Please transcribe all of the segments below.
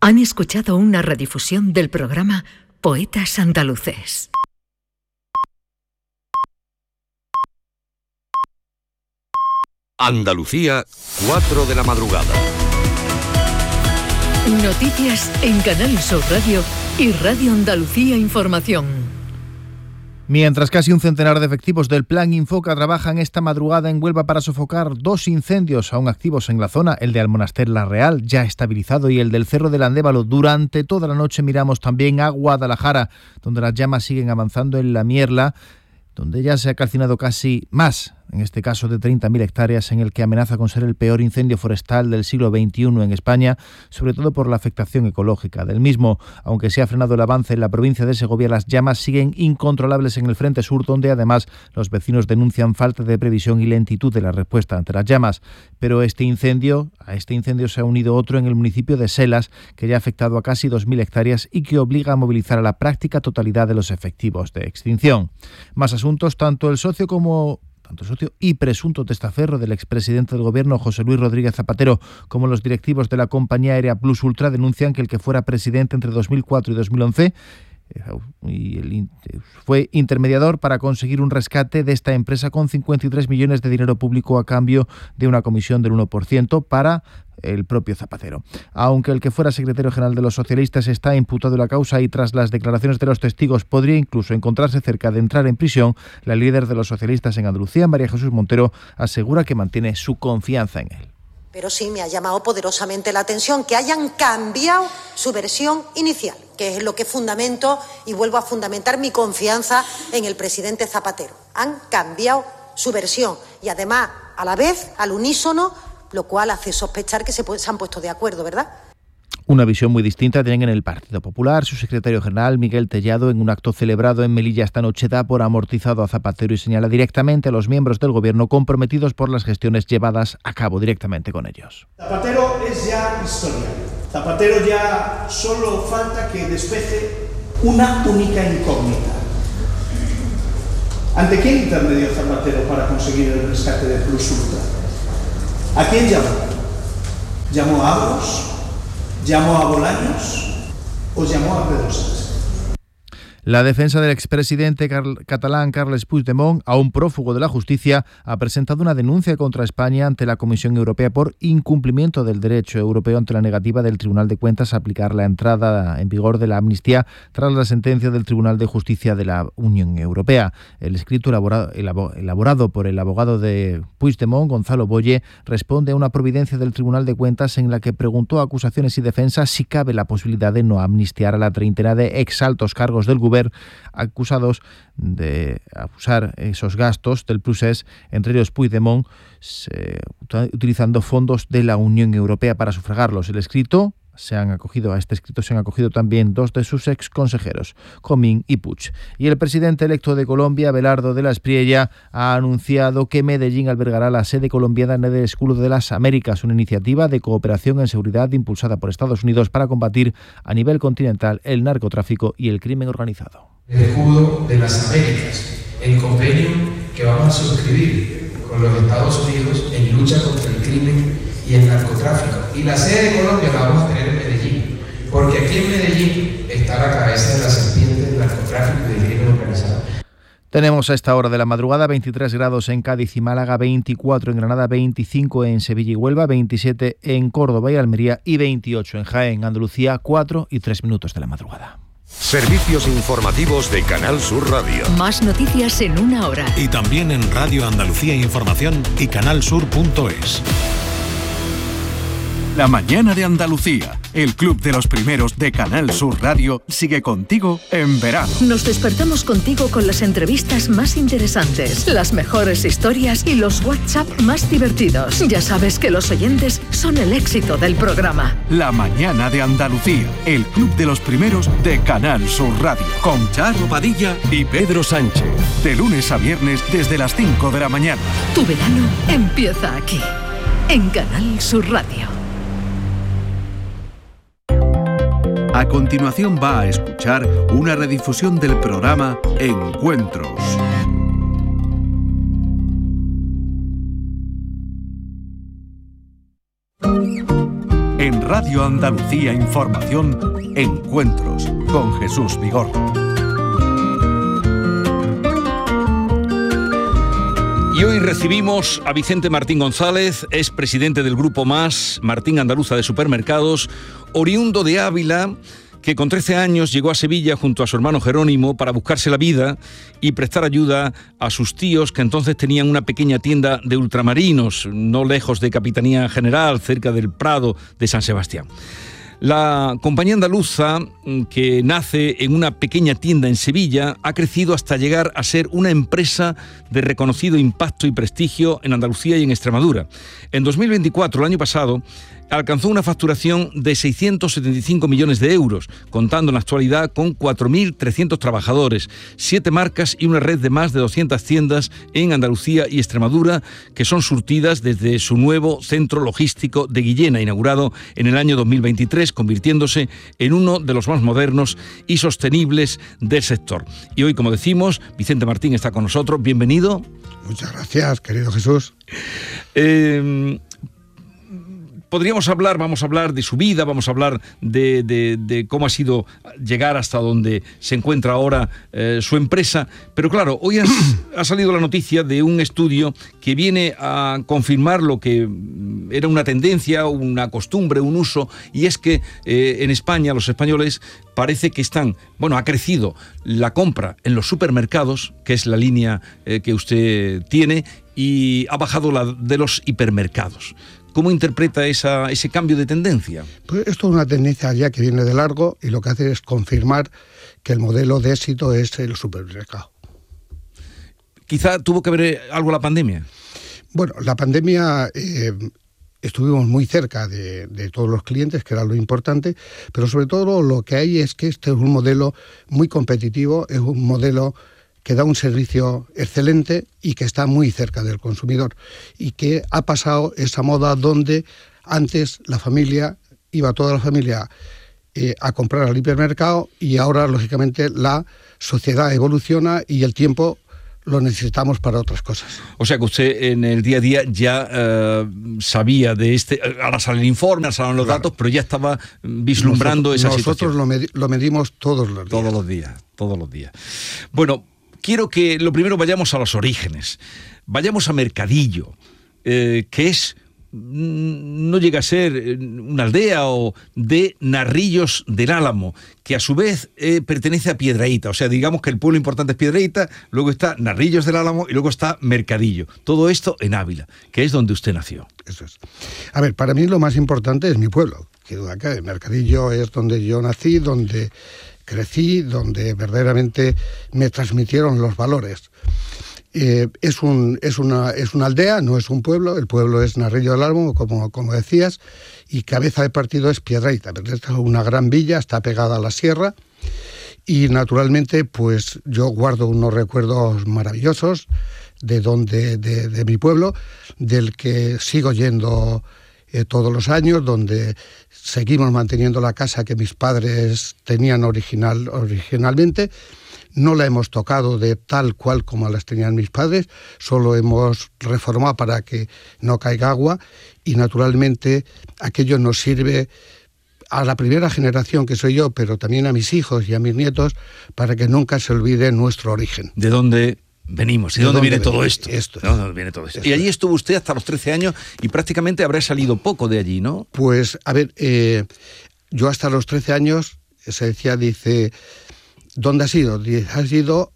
Han escuchado una redifusión del programa Poetas Andaluces. Andalucía, 4 de la madrugada. Noticias en Canal Sur Radio y Radio Andalucía Información. Mientras casi un centenar de efectivos del Plan Infoca trabajan esta madrugada en Huelva para sofocar 2 incendios aún activos en la zona, el de Almonaster La Real, ya estabilizado, y el del Cerro del Andévalo. Durante toda la noche miramos también a Guadalajara, donde las llamas siguen avanzando en La Mierla, donde ya se ha calcinado casi más, en este caso de 30.000 hectáreas, en el que amenaza con ser el peor incendio forestal del siglo XXI en España, sobre todo por la afectación ecológica del mismo. Aunque se ha frenado el avance en la provincia de Segovia, las llamas siguen incontrolables en el frente sur, donde además los vecinos denuncian falta de previsión y lentitud de la respuesta ante las llamas. Pero a este incendio se ha unido otro en el municipio de Selas, que ya ha afectado a casi 2.000 hectáreas y que obliga a movilizar a la práctica totalidad de los efectivos de extinción. Más asuntos, tanto el socio y presunto testaferro del expresidente del Gobierno, José Luis Rodríguez Zapatero, como los directivos de la compañía aérea Plus Ultra denuncian que el que fuera presidente entre 2004 y 2011 fue intermediador para conseguir un rescate de esta empresa con 53 millones de dinero público a cambio de una comisión del 1% para el propio Zapatero. Aunque el que fuera secretario general de los socialistas está imputado en la causa y tras las declaraciones de los testigos podría incluso encontrarse cerca de entrar en prisión, la líder de los socialistas en Andalucía, María Jesús Montero, asegura que mantiene su confianza en él. Pero sí me ha llamado poderosamente la atención que hayan cambiado su versión inicial, que es lo que fundamento y vuelvo a fundamentar mi confianza en el presidente Zapatero. Han cambiado su versión y además, a la vez, al unísono, lo cual hace sospechar que se han puesto de acuerdo, ¿verdad? Una visión muy distinta tienen en el Partido Popular. Su secretario general, Miguel Tellado, en un acto celebrado en Melilla esta noche, da por amortizado a Zapatero y señala directamente a los miembros del Gobierno comprometidos por las gestiones llevadas a cabo directamente con ellos. Zapatero es ya historia. Zapatero ya solo falta que despeje una única incógnita. ¿Ante quién intermedió Zapatero para conseguir el rescate de Plus Ultra? ¿A quién llamó? ¿Llamó a Agros? ¿Llamó a Bolaños o llamó a Pedro Sánchez? La defensa del expresidente catalán Carles Puigdemont, aún prófugo de la justicia, ha presentado una denuncia contra España ante la Comisión Europea por incumplimiento del derecho europeo ante la negativa del Tribunal de Cuentas a aplicar la entrada en vigor de la amnistía tras la sentencia del Tribunal de Justicia de la Unión Europea. El escrito elaborado por el abogado de Puigdemont, Gonzalo Boye, responde a una providencia del Tribunal de Cuentas en la que preguntó a acusaciones y defensa si cabe la posibilidad de no amnistiar a la treintena de exaltos cargos del gobierno acusados de abusar esos gastos del procés, entre ellos Puigdemont, utilizando fondos de la Unión Europea para sufragarlos. A este escrito se han acogido también 2 de sus exconsejeros, Comín y Puig. Y el presidente electo de Colombia, Abelardo de la Espriella, ha anunciado que Medellín albergará la sede colombiana del Escudo de las Américas, una iniciativa de cooperación en seguridad impulsada por Estados Unidos para combatir a nivel continental el narcotráfico y el crimen organizado. El Escudo de las Américas, el convenio que vamos a suscribir con los Estados Unidos en lucha contra el crimen y el narcotráfico. Y la sede de Colombia la vamos a tener en Medellín, porque aquí en Medellín está la cabeza de la serpiente del narcotráfico y del crimen organizado. Tenemos a esta hora de la madrugada 23 grados en Cádiz y Málaga, 24 en Granada, 25 en Sevilla y Huelva, 27 en Córdoba y Almería y 28 en Jaén, Andalucía, 4 y 3 minutos de la madrugada. Servicios informativos de Canal Sur Radio. Más noticias en una hora. Y también en Radio Andalucía Información y canalsur.es. La mañana de Andalucía, el club de los primeros de Canal Sur Radio, sigue contigo en verano. Nos despertamos contigo con las entrevistas más interesantes, las mejores historias y los WhatsApp más divertidos. Ya sabes que los oyentes son el éxito del programa. La mañana de Andalucía, el club de los primeros de Canal Sur Radio, con Charo Padilla y Pedro Sánchez. De lunes a viernes desde las 5 de la mañana. Tu verano empieza aquí, en Canal Sur Radio. A continuación va a escuchar una redifusión del programa Encuentros. En Radio Andalucía Información, Encuentros con Jesús Vigorra. Y hoy recibimos a Vicente Martín González, es presidente del Grupo Más, Martín Andaluza de Supermercados, oriundo de Ávila, que con 13 años llegó a Sevilla junto a su hermano Jerónimo para buscarse la vida y prestar ayuda a sus tíos, que entonces tenían una pequeña tienda de ultramarinos, no lejos de Capitanía General, cerca del Prado de San Sebastián. La compañía andaluza, que nace en una pequeña tienda en Sevilla, ha crecido hasta llegar a ser una empresa de reconocido impacto y prestigio en Andalucía y en Extremadura. En 2024, el año pasado, alcanzó una facturación de 675 millones de euros, contando en la actualidad con 4.300 trabajadores, 7 marcas y una red de más de 200 tiendas en Andalucía y Extremadura, que son surtidas desde su nuevo centro logístico de Guillena, inaugurado en el año 2023, convirtiéndose en uno de los más modernos y sostenibles del sector. Y hoy, como decimos, Vicente Martín está con nosotros. Bienvenido. Muchas gracias, querido Jesús. Vamos a hablar de su vida, vamos a hablar de cómo ha sido llegar hasta donde se encuentra ahora su empresa. Pero claro, hoy ha salido la noticia de un estudio que viene a confirmar lo que era una tendencia, una costumbre, un uso, y es que en España los españoles parece que ha crecido la compra en los supermercados, que es la línea que usted tiene, y ha bajado la de los hipermercados. ¿Cómo interpreta ese cambio de tendencia? Pues esto es una tendencia ya que viene de largo y lo que hace es confirmar que el modelo de éxito es el supermercado. ¿Quizá tuvo que ver algo la pandemia? Bueno, la pandemia estuvimos muy cerca de todos los clientes, que era lo importante, pero sobre todo lo que hay es que este es un modelo muy competitivo, es un modelo que da un servicio excelente y que está muy cerca del consumidor, y que ha pasado esa moda donde antes iba toda la familia a comprar al hipermercado, y ahora lógicamente la sociedad evoluciona y el tiempo lo necesitamos para otras cosas. O sea que usted en el día a día ya sabía de ahora sale el informe, ahora salen los datos, pero ya estaba vislumbrando esa situación. Nosotros lo medimos todos los días. Todos los días. Bueno, quiero que lo primero vayamos a los orígenes. Vayamos a Mercadillo, que no llega a ser una aldea de Narrillos del Álamo, que a su vez pertenece a Piedrahíta. O sea, digamos que el pueblo importante es Piedrahíta, luego está Narrillos del Álamo y luego está Mercadillo. Todo esto en Ávila, que es donde usted nació. Eso es. A ver, para mí lo más importante es mi pueblo. Que duda que Mercadillo es donde yo nací, donde crecí, donde verdaderamente me transmitieron los valores. Es una aldea, no es un pueblo. El pueblo es Narrillo del Álamo, como decías, y cabeza de partido es Piedrahíta. Es una gran villa, está pegada a la sierra, y naturalmente pues yo guardo unos recuerdos maravillosos de mi pueblo, del que sigo yendo todos los años, donde seguimos manteniendo la casa que mis padres tenían originalmente. No la hemos tocado de tal cual como las tenían mis padres, solo hemos reformado para que no caiga agua, y naturalmente aquello nos sirve a la primera generación, que soy yo, pero también a mis hijos y a mis nietos, para que nunca se olvide nuestro origen. ¿De dónde venimos? ¿Y de dónde viene todo esto? ¿De dónde viene todo esto? Y allí estuvo usted hasta los 13 años y prácticamente habrá salido poco de allí, ¿no? Pues, a ver, yo hasta los 13 años, dice, ¿dónde has ido? Dice, has ido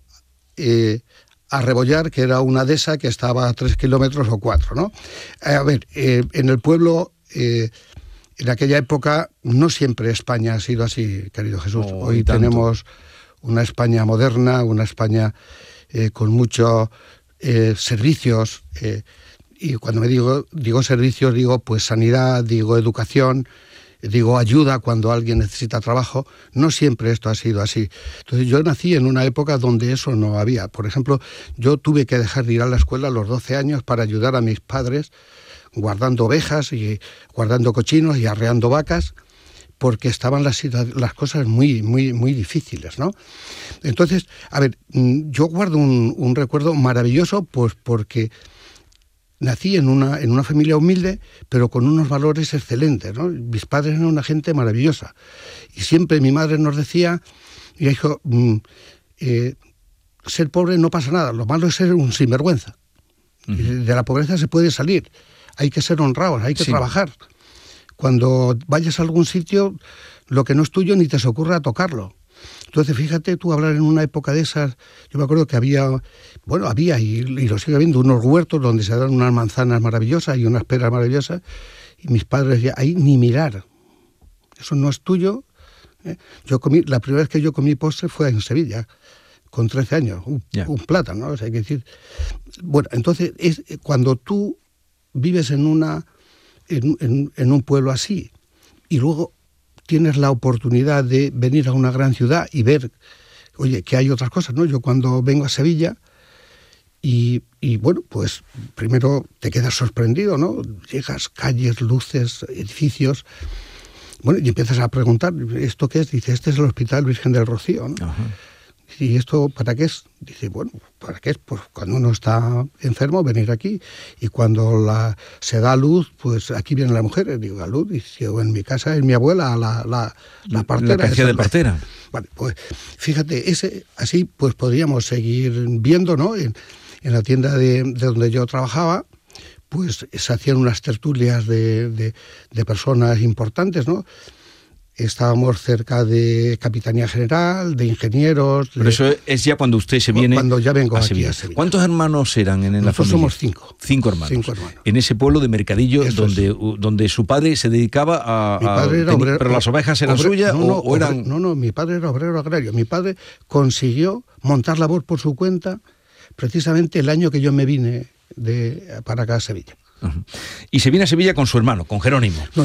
a Rebollar, que era una dehesa que estaba a 3 kilómetros o 4, ¿no? A ver, en el pueblo, en aquella época, no siempre España ha sido así, querido Jesús. Hoy tenemos una España moderna, una España con muchos servicios, y cuando me digo servicios, digo pues sanidad, digo educación, digo ayuda cuando alguien necesita trabajo. No siempre esto ha sido así. Entonces yo nací en una época donde eso no había. Por ejemplo, yo tuve que dejar de ir a la escuela a los 12 años para ayudar a mis padres guardando ovejas y guardando cochinos y arreando vacas, porque estaban las cosas muy, muy, muy difíciles, ¿no? Entonces, a ver, yo guardo un recuerdo maravilloso, pues porque nací en una familia humilde, pero con unos valores excelentes, ¿no? Mis padres eran una gente maravillosa. Y siempre mi madre nos decía, hijo, ser pobre no pasa nada, lo malo es ser un sinvergüenza. De la pobreza se puede salir, hay que ser honrados, hay que trabajar. Cuando vayas a algún sitio, lo que no es tuyo ni te se ocurra tocarlo. Entonces, fíjate tú hablar en una época de esas, yo me acuerdo que había y lo sigue habiendo, unos huertos donde se dan unas manzanas maravillosas y unas peras maravillosas, y mis padres decían, ahí ni mirar, eso no es tuyo. La primera vez que yo comí postre fue en Sevilla, con 13 años, un plátano, ¿no? O sea, hay que decir, bueno, entonces, cuando tú vives en un pueblo así, y luego tienes la oportunidad de venir a una gran ciudad y ver, oye, que hay otras cosas, ¿no? Yo cuando vengo a Sevilla y bueno, pues primero te quedas sorprendido, ¿no? Llegas, calles, luces, edificios, bueno, y empiezas a preguntar, ¿esto qué es? Dice, este es el Hospital Virgen del Rocío, ¿no? Ajá. ¿Y esto para qué es? Dice, bueno, ¿para qué es? Pues cuando uno está enfermo, venir aquí. Y cuando se da luz, pues aquí vienen las mujeres. Digo, la luz. Y si en mi casa es mi abuela, la partera. La caja de partera. Vale, pues fíjate, así pues podríamos seguir viendo, ¿no? En la tienda de donde yo trabajaba, pues se hacían unas tertulias de personas importantes, ¿no? Estábamos cerca de Capitanía General, de ingenieros... Pero eso es ya cuando usted se viene cuando ya vengo a aquí Sevilla. A Sevilla. ¿Cuántos hermanos eran en la familia? Nosotros somos 5. 5 hermanos. En ese pueblo de Mercadillo, donde su padre se dedicaba a... Mi padre era obrero, ¿pero las ovejas eran suyas o eran...? No, mi padre era obrero agrario. Mi padre consiguió montar labor por su cuenta precisamente el año que yo me vine para acá a Sevilla. Uh-huh. Y se viene a Sevilla con su hermano, con Jerónimo. No,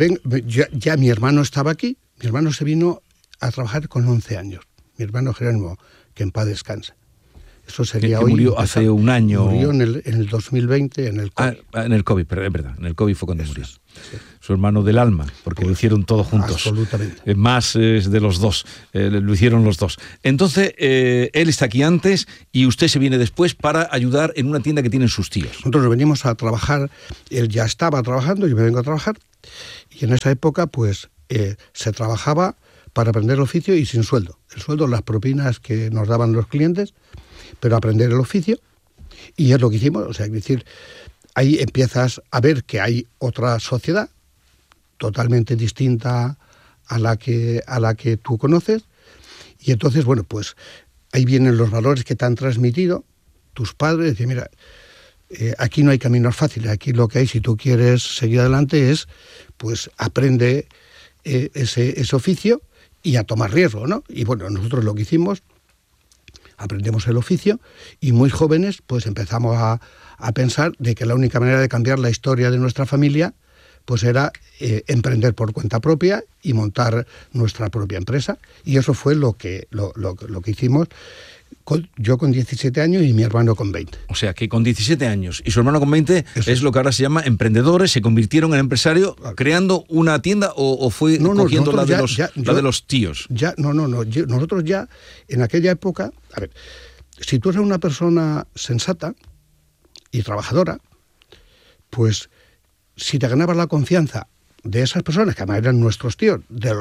ya mi hermano estaba aquí. Mi hermano se vino a trabajar con 11 años. Mi hermano Jerónimo, que en paz descanse. Eso sería que hoy. Murió hace un año. Murió en el 2020 en el COVID. En el COVID, pero es verdad. En el COVID fue cuando murió. Sí. Su hermano del alma, porque pues, lo hicieron todos juntos. Absolutamente. Más de los dos. Lo hicieron los dos. Entonces, él está aquí antes y usted se viene después para ayudar en una tienda que tienen sus tíos. Nosotros venimos a trabajar. Él ya estaba trabajando, yo me vengo a trabajar. Y en esa época, pues, se trabajaba para aprender el oficio y sin sueldo. El sueldo, las propinas que nos daban los clientes, pero aprender el oficio, y es lo que hicimos. O sea, es decir, ahí empiezas a ver que hay otra sociedad totalmente distinta a la que tú conoces, y entonces, bueno, pues ahí vienen los valores que te han transmitido tus padres. Decir, mira, aquí no hay caminos fáciles, aquí lo que hay, si tú quieres seguir adelante, es, pues, aprende ese oficio y a tomar riesgo, ¿no? Y bueno, nosotros lo que hicimos, aprendemos el oficio y muy jóvenes pues empezamos a pensar de que la única manera de cambiar la historia de nuestra familia pues era emprender por cuenta propia y montar nuestra propia empresa, y eso fue lo que hicimos. Yo con 17 años y mi hermano con 20. O sea, que con 17 años y su hermano con 20 es lo que ahora se llama emprendedores, se convirtieron en empresarios creando una tienda o fue cogiendo la de los tíos. Nosotros ya en aquella época, a ver, si tú eres una persona sensata y trabajadora, pues si te ganabas la confianza de esas personas, que además eran nuestros tíos,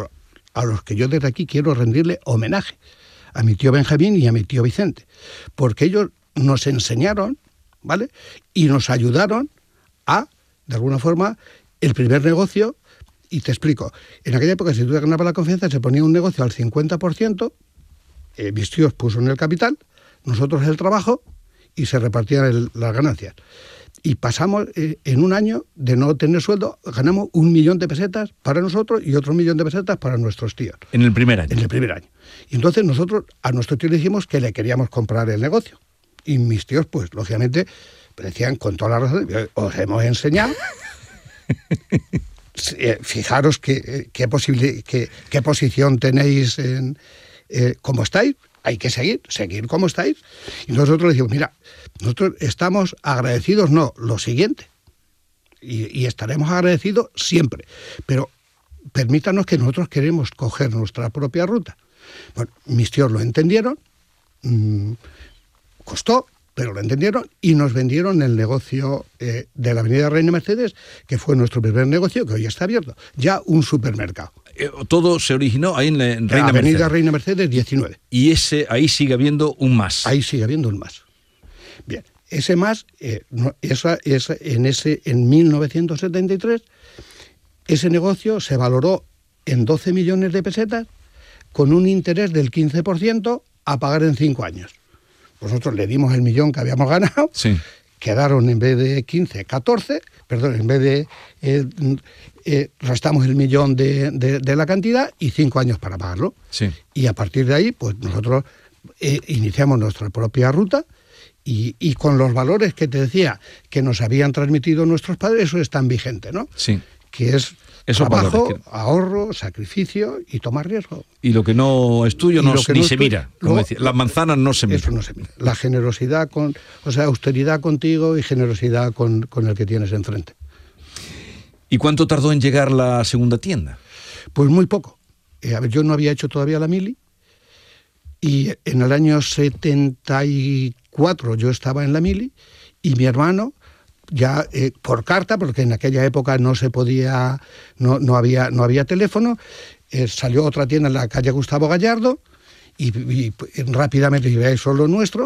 a los que yo desde aquí quiero rendirle homenaje, a mi tío Benjamín y a mi tío Vicente, porque ellos nos enseñaron, ¿vale? Y nos ayudaron a, de alguna forma, el primer negocio. Y te explico, en aquella época, si tú te ganabas la confianza, se ponía un negocio al 50%, mis tíos pusieron el capital, nosotros el trabajo, y se repartían las ganancias. Y pasamos, en un año de no tener sueldo, ganamos 1 millón de pesetas para nosotros y otro 1 millón de pesetas para nuestros tíos. En el primer año. En el primer año. Y entonces nosotros a nuestro tío le dijimos que le queríamos comprar el negocio. Y mis tíos, pues, lógicamente, decían con toda la razón, os hemos enseñado, fijaros qué posición tenéis, cómo estáis, hay que seguir como estáis. Y nosotros le decimos, mira, nosotros estamos agradecidos, no, lo siguiente, y estaremos agradecidos siempre, pero permítanos que nosotros queremos coger nuestra propia ruta. Bueno, mis tíos lo entendieron, costó, pero lo entendieron y nos vendieron el negocio de la Avenida Reina Mercedes, que fue nuestro primer negocio, que hoy está abierto, ya un supermercado. Todo se originó ahí en Reina Avenida Mercedes. Reina Mercedes 19. Y ahí sigue habiendo un más. Ahí sigue habiendo un más. Bien, ese más, en 1973, ese negocio se valoró en 12 millones de pesetas con un interés del 15% a pagar en 5 años. Nosotros le dimos el millón que habíamos ganado, sí. Quedaron en vez de 15, 14, perdón, en vez de restamos el millón de la cantidad y 5 años para pagarlo. Sí. Y a partir de ahí, pues nosotros iniciamos nuestra propia ruta y con los valores que te decía que nos habían transmitido nuestros padres, eso es tan vigente, ¿no? Sí. Que es esos trabajo, valores, ahorro, sacrificio y tomar riesgo. Y lo que no es tuyo ni se mira. Como decía, las manzanas no se miran. Eso no se mira. La generosidad, austeridad contigo y generosidad con el que tienes enfrente. ¿Y cuánto tardó en llegar la segunda tienda? Pues muy poco. Yo no había hecho todavía la mili y en el año 74 yo estaba en la mili y mi hermano, ya por carta, porque en aquella época no se podía, no había teléfono, salió otra tienda en la calle Gustavo Gallardo y rápidamente iba solo nuestro.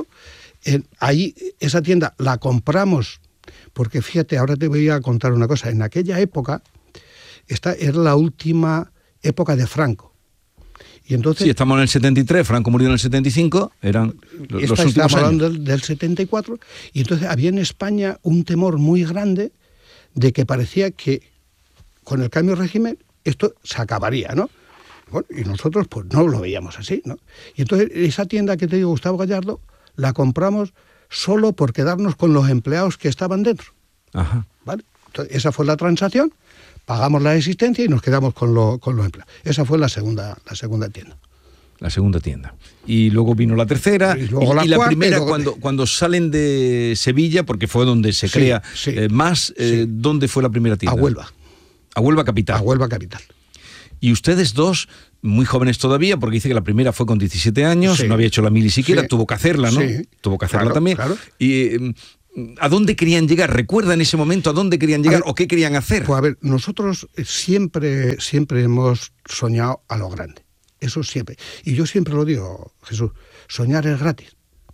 Ahí esa tienda la compramos, porque fíjate, ahora te voy a contar una cosa. En aquella época, esta era la última época de Franco. Y entonces, sí, estamos en el 73, Franco murió en el 75, eran los últimos estamos años. hablando del 74, y entonces había en España un temor muy grande de que parecía que con el cambio de régimen esto se acabaría, ¿no? Bueno, y nosotros pues no lo veíamos así, ¿no? Y entonces esa tienda que te digo, Gustavo Gallardo, la compramos solo por quedarnos con los empleados que estaban dentro. Ajá. ¿Vale? Entonces, esa fue la transacción. Pagamos la existencia y nos quedamos con los empleados. Esa fue la segunda tienda. La segunda tienda. Y luego vino la tercera. Y luego la cuarta, primera, luego... cuando salen de Sevilla, porque fue donde se crea más, ¿dónde fue la primera tienda? A Huelva. A Huelva capital. A Huelva capital. Y ustedes dos, muy jóvenes todavía, porque dice que la primera fue con 17 años, no había hecho la mili siquiera, tuvo que hacerla, ¿no? Sí. Tuvo que hacerla también. Claro. Y... ¿a dónde querían llegar? ¿Recuerda en ese momento a dónde querían llegar o qué querían hacer? Pues a ver, nosotros siempre hemos soñado a lo grande. Eso siempre. Y yo siempre lo digo, Jesús, soñar es gratis.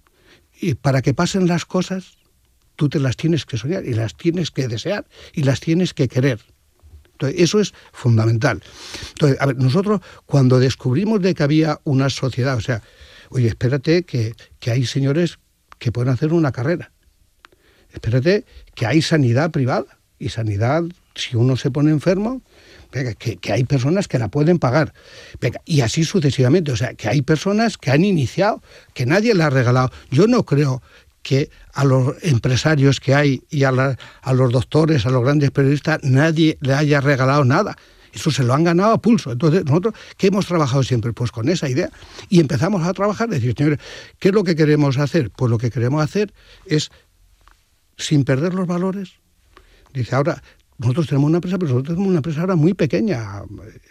Y para que pasen las cosas, tú te las tienes que soñar y las tienes que desear y las tienes que querer. Entonces, eso es fundamental. Entonces, a ver, nosotros cuando descubrimos de que había una sociedad, o sea, oye, espérate que hay señores que pueden hacer una carrera. Espérate que hay sanidad privada y sanidad, si uno se pone enfermo, venga, que hay personas que la pueden pagar, venga, y así sucesivamente. O sea, que hay personas que han iniciado, que nadie le ha regalado. Yo no creo que a los empresarios que hay y a los doctores, a los grandes periodistas, nadie le haya regalado nada. Eso se lo han ganado a pulso. Entonces, nosotros, ¿qué hemos trabajado siempre? Pues con esa idea. Y empezamos a trabajar, decir, señores, ¿qué es lo que queremos hacer? Pues lo que queremos hacer es, sin perder los valores, dice, ahora, nosotros tenemos una empresa, pero nosotros tenemos una empresa ahora muy pequeña.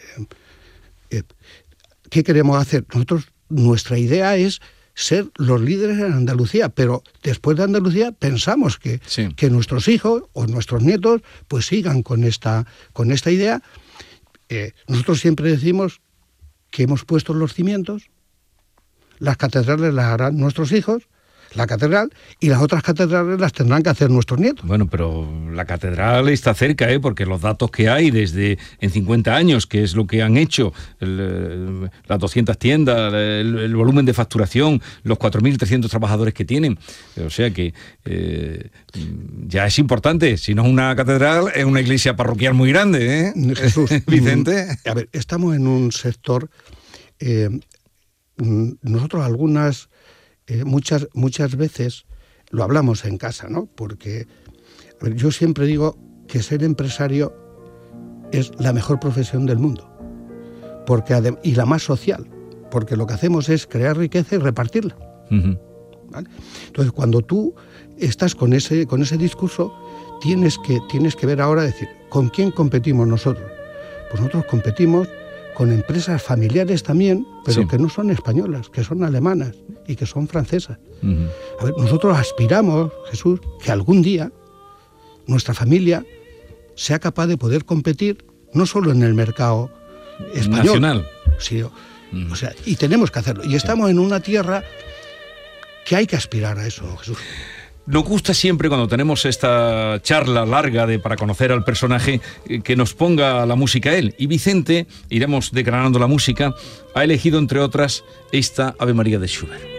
¿Qué queremos hacer? Nosotros, nuestra idea es ser los líderes en Andalucía, pero después de Andalucía pensamos que nuestros hijos o nuestros nietos pues sigan con esta idea. Nosotros siempre decimos que hemos puesto los cimientos, las catedrales las harán nuestros hijos, la catedral, y las otras catedrales las tendrán que hacer nuestros nietos. Bueno, pero la catedral está cerca, porque los datos que hay desde en 50 años, que es lo que han hecho, las 200 tiendas, el volumen de facturación, los 4.300 trabajadores que tienen, o sea que ya es importante. Si no es una catedral, es una iglesia parroquial muy grande, Jesús, Vicente. A ver, estamos en un sector, nosotros muchas veces lo hablamos en casa, ¿no? Porque a ver, yo siempre digo que ser empresario es la mejor profesión del mundo, y la más social, porque lo que hacemos es crear riqueza y repartirla. Uh-huh. ¿Vale? Entonces, cuando tú estás con ese discurso, tienes que ver ahora, decir, ¿con quién competimos nosotros? Pues nosotros competimos con empresas familiares también, pero que no son españolas, que son alemanas. y que son francesas. A ver, nosotros aspiramos, Jesús, que algún día nuestra familia sea capaz de poder competir no solo en el mercado español, nacional, sino, o sea, y tenemos que hacerlo. Y estamos en una tierra que hay que aspirar a eso, Jesús. Nos gusta siempre, cuando tenemos esta charla larga para conocer al personaje, que nos ponga la música él. Y Vicente, iremos declarando la música, ha elegido, entre otras, esta Ave María de Schubert.